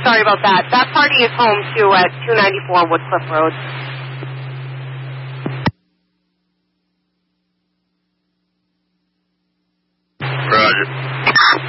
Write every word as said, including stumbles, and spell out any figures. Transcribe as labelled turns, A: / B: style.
A: sorry about that. That party is home to at two ninety-four Woodcliff Road.
B: Roger.